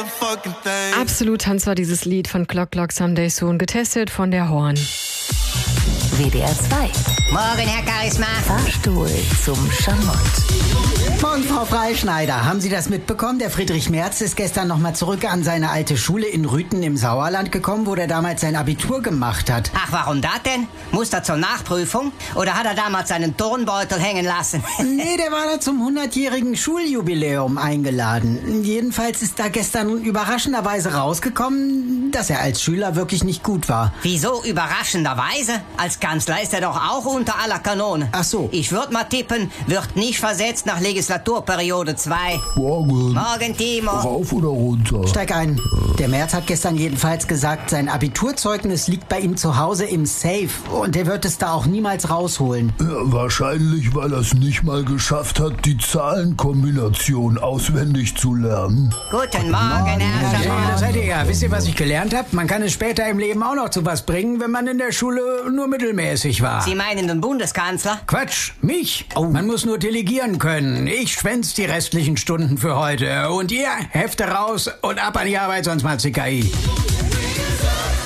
Absolut tanzbar dieses Lied von Clock Clock Someday Soon, getestet von der Horn. WDR 2. Morgen, Herr Charisma. Fahrstuhl zum Schamott. Morgen, Frau Freischneider. Haben Sie das mitbekommen? Der Friedrich Merz ist gestern nochmal zurück an seine alte Schule in Rüthen im Sauerland gekommen, wo der damals sein Abitur gemacht hat. Ach, warum das denn? Muss er zur Nachprüfung? Oder hat er damals seinen Turnbeutel hängen lassen? Nee, der war da zum 100-jährigen Schuljubiläum eingeladen. Jedenfalls ist da gestern überraschenderweise rausgekommen, dass er als Schüler wirklich nicht gut war. Wieso überraschenderweise? Als Kanzler ist er doch auch unter aller Kanone. Ach so. Ich würde mal tippen, wird nicht versetzt nach Legislaturperiode 2. Morgen. Morgen, Timo. Rauf oder runter? Steig ein. Der Merz hat gestern jedenfalls gesagt, sein Abiturzeugnis liegt bei ihm zu Hause im Safe und er wird es da auch niemals rausholen. Ja, wahrscheinlich, weil er es nicht mal geschafft hat, die Zahlenkombination auswendig zu lernen. Guten Morgen, Herr Ja, Schamott. das seid ihr ja. Wisst ihr, was ich gelernt habe? Man kann es später im Leben auch noch zu was bringen, wenn man in der Schule nur mittelmäßig war. Sie meinen den Bundeskanzler? Quatsch, mich. Man muss nur delegieren können. Ich schwänz die restlichen Stunden für heute. Und ihr, Hefte raus und ab an die Arbeit, sonst macht's die KI.